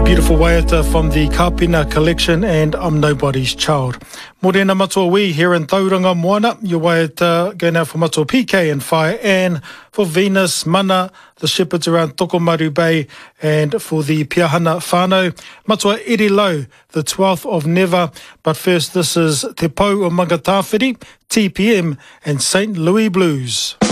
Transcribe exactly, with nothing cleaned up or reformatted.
Beautiful waiata from the Kapina collection and I'm Nobody's Child. Morena matua wi here in Tauranga Moana. Your waiata going out for matua P K and Whae Anne, for Venus, Mana, the shepherds around Tokomaru Bay, and for the Piahana whānau. Matua Eri Lau, the twelfth of Never. But first, this is Te Pou o Mangatawhiri, T P M and Saint Louis Blues.